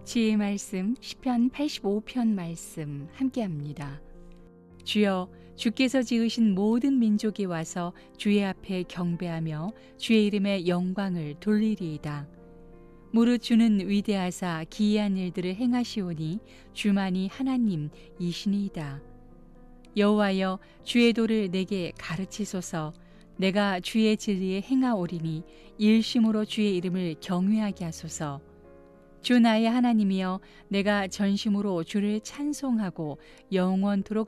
지혜의 말씀 시편 85편 말씀 함께합니다. 주여, 주께서 지으신 모든 민족이 와서 주의 앞에 경배하며 주의 이름의 영광을 돌리리이다. 무릇 주는 위대하사 기이한 일들을 행하시오니 주만이 하나님이시니이다. 여호와여, 주의 도를 내게 가르치소서. 내가 주의 진리에 행하오리니 일심으로 주의 이름을 경외하게 하소서. 주 나의 하나님이여, 내가 전심으로 주를 찬송하고 영원토록